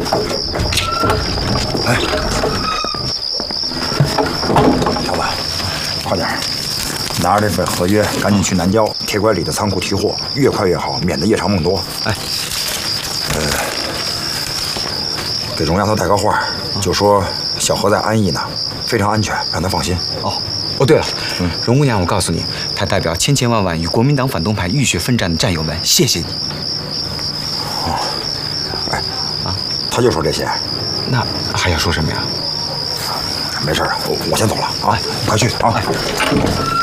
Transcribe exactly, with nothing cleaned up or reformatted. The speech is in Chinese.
哎，小子，快点，拿着这份合约，赶紧去南郊铁拐李的仓库提货，越快越好，免得夜长梦多。哎，呃，给荣丫头带个话，就说小何在安逸呢，非常安全，让她放心。 哦。 哦，对了，嗯，荣姑娘，我告诉你，她代表千千万万与国民党反动派浴血奋战的战友们，谢谢你。 哦，哎，啊，他就说这些， 那还要说什么呀？ 没事，我我先走了啊，快去啊。